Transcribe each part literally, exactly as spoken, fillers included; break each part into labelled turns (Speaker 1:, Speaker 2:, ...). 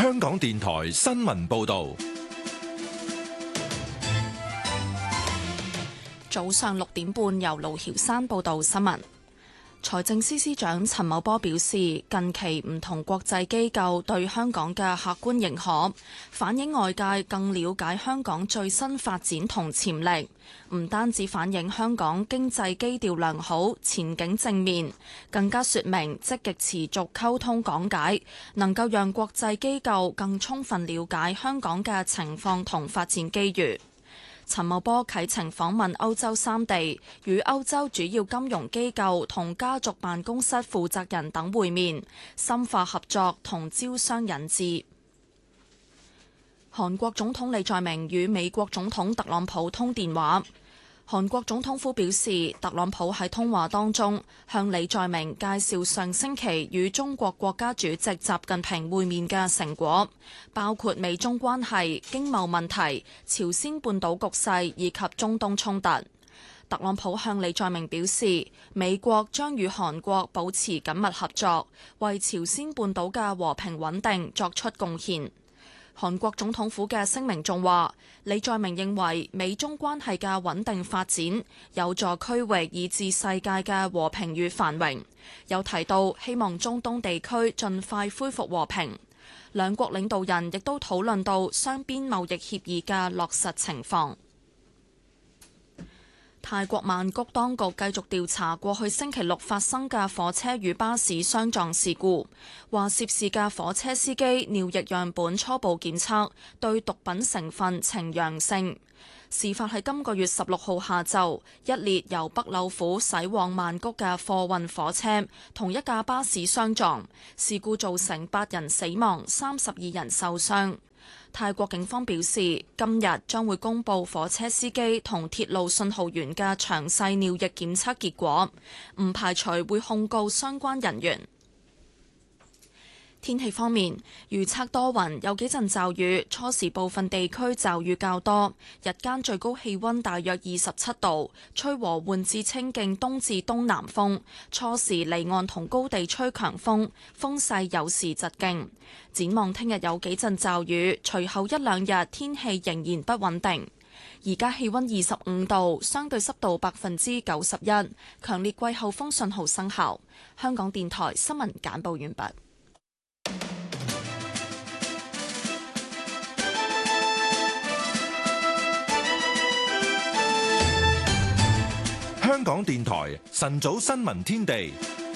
Speaker 1: 香港電台新聞報道。
Speaker 2: 早上六點半，由盧曉山報道新聞。財政司司長陳茂波表示，近期唔同國際機構對香港嘅客觀認可，反映外界更了解香港最新發展同潛力，唔單止反映香港經濟基調良好、前景正面，更加說明積極持續溝通講解，能夠讓國際機構更充分了解香港嘅情況同發展機遇。陳茂波啟程訪問歐洲三地，與歐洲主要金融機構同家族辦公室負責人等會面，深化合作同招商引資。韓國總統李在明與美國總統特朗普通電話。韓國總統府表示，特朗普喺通話當中向李在明介紹上星期與中國國家主席習近平會面嘅成果，包括美中關係、經貿問題、朝鮮半島局勢以及中東衝突。特朗普向李在明表示，美國將與韓國保持緊密合作，為朝鮮半島嘅和平穩定作出貢獻。韓國總統府嘅聲明仲話，李在明認為美中關係嘅穩定發展有助區域以至世界嘅和平與繁榮，有提到希望中東地區盡快恢復和平。兩國領導人亦都討論到雙邊貿易協議嘅落實情況。泰國曼谷當局繼續調查過去星期六發生嘅火車與巴士相撞事故，話涉事嘅火車司機尿液樣本初步檢測對毒品成分呈陽性。事發喺今個月十六號下晝，一列由北柳府駛往曼谷嘅貨運火車同一架巴士相撞，事故造成八人死亡、三十二人受傷。泰國警方表示，今日將會公布火車司機同鐵路信號員嘅詳細尿液檢測結果，唔排除會控告相關人員。天氣方面，預測多雲，有幾陣驟雨，初時部分地區驟雨較多，日間最高氣溫大約二十七度，吹和緩至清勁東至東南風，初時離岸同高地吹強風，風勢有時疾勁。展望聽日有幾陣驟雨，隨後一兩日天氣仍然不穩定。而家氣溫二十五度，相對濕度百分之九十一，強烈季候風信號生效。香港電台新聞簡報完畢。
Speaker 1: 香港電台晨早新聞天地。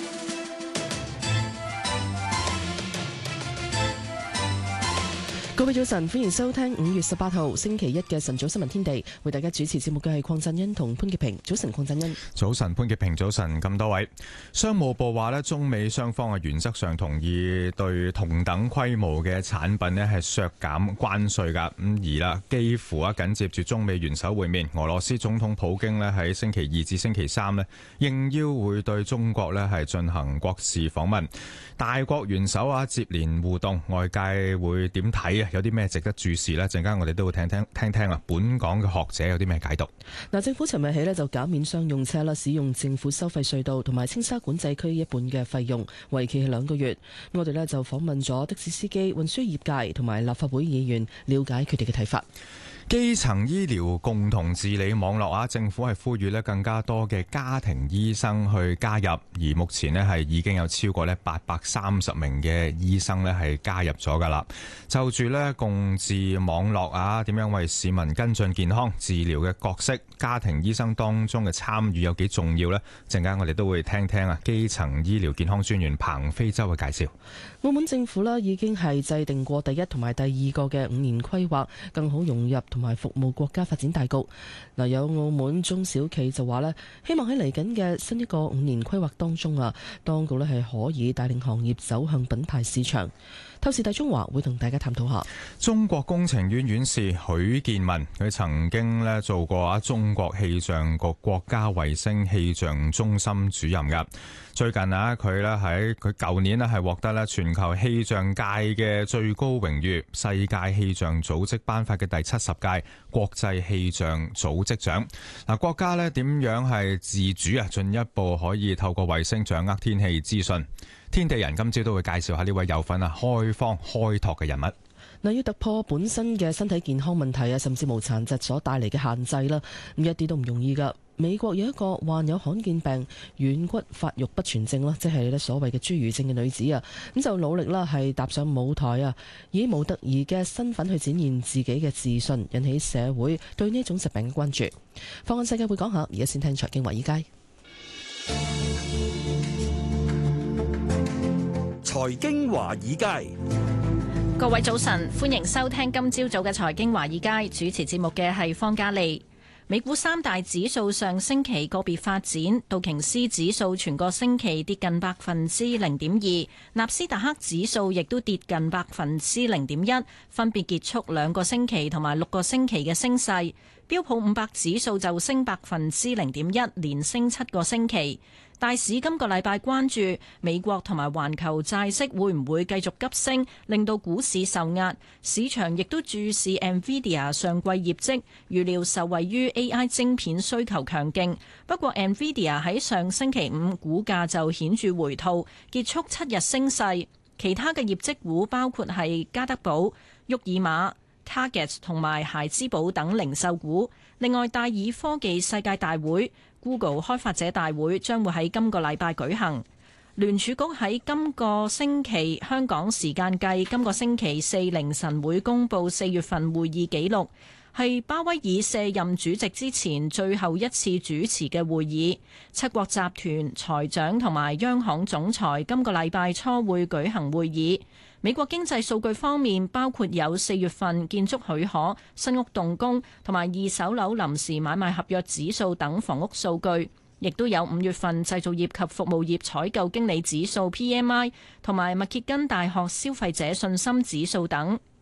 Speaker 3: 各位早晨，歡迎收聽五月十八號星期一嘅晨早新聞天地，為大家主持節目嘅係鄺振恩同潘潔平。早晨，鄺振恩。
Speaker 4: 早晨，潘潔平。早晨，咁多位。商務部話咧，中美雙方啊原則上同意對同等規模嘅產品咧係削減關稅噶。咁而啦，幾乎啊緊接住中美元首會面，俄羅斯總統普京咧喺星期二至星期三咧應邀會對中國咧係進行國事訪問。大國元首啊接連互動，外界會點睇啊？有啲咩值得注視呢？陣間我哋都會聽聽聽聽啊！本港嘅學者有啲咩解讀？
Speaker 3: 嗱，政府尋日起呢就減免商用車啦，使用政府收費隧道同埋青沙管制區一半嘅費用，為期係兩個月。我哋呢就訪問咗的士司機、運輸業界同埋立法會議員，了解佢哋嘅睇法。
Speaker 4: 基層醫療共同治理網絡啊，政府係呼籲咧更加多嘅家庭醫生去加入，而目前咧係已經有超過咧八百三十名嘅醫生咧係加入咗噶啦。就住咧共治網絡啊，點樣為市民跟進健康治療嘅角色，家庭醫生當中嘅參與有幾重要呢？陣間我哋都會聽聽啊，基層醫療健康專員彭飛洲嘅介紹。
Speaker 3: 澳門政府咧已經係制定過第一同埋第二個嘅五年規劃，更好融入同埋服務國家發展大局。嗱，有澳門中小企就話咧，希望喺嚟緊嘅新一個五年規劃當中啊，當局咧係可以帶領行業走向品牌市場。透視大中華會同大家探討下。
Speaker 4: 中國工程院院士許建文，佢曾經咧做過啊中國氣象局國家衛星氣象中心主任噶。最近啊，佢咧喺佢舊年咧係獲得咧全球氣象界嘅最高榮譽世界氣象組織頒發嘅第七十屆國際氣象組織獎。嗱，國家呢點樣係自主啊？進一步可以透過衛星掌握天氣資訊。天地人今朝都會介紹下呢位有份啊開荒開拓嘅人物。
Speaker 3: 嗱，要突破本身嘅身體健康問題啊，甚至無殘疾所帶嚟嘅限制啦，咁一啲都唔容易噶。美國有一個患有罕見病軟骨發育不全症啦，即係咧所謂嘅侏儒症嘅女子啊，咁就努力啦，係踏上舞台啊，以模特兒嘅身份去展現自己嘅自信，引起社會對呢種疾病嘅關注。放眼世界會講下，而家先聽財經華爾街。
Speaker 5: 財經華爾街，
Speaker 6: 各位早晨，歡迎收聽今朝早嘅財經華爾街，主持節目嘅係方嘉利。美股三大指數上星期個別發展，道瓊斯指數全個星期跌近百分之零點二，納斯達克指數亦都跌近百分之零點一，分別結束兩個星期同埋六個星期嘅升勢。標普五百指數就升百分之零點一，連升七個星期。大市今個禮拜關注美國同埋環球債息會唔會繼續急升，令到股市受壓。市場亦都注視 Nvidia 上季業績，預料受惠於 A I 晶片需求強勁。不過 Nvidia 喺上星期五股價就顯著回吐，結束七日升勢。其他嘅業績股包括係家得寶、沃爾瑪、Target 同埋孩之寶等零售股。另外，戴爾科技世界大會、Google 開發者大會將會喺今個禮拜舉行。聯儲局喺今個星期香港時間計，今個星期四凌晨會公佈四月份會議記錄，係鮑威爾卸任主席之前最後一次主持嘅會議。七國集團財長同埋央行總裁今個禮拜初會舉行會議。美國經濟數據方面，包括有四月份建築許可、新屋動工同埋二手樓臨時買賣合約指數等房屋數據，亦都有五月份製造業及服務業採購經理指數 P M I 同埋密歇根大學消費者信心指數等。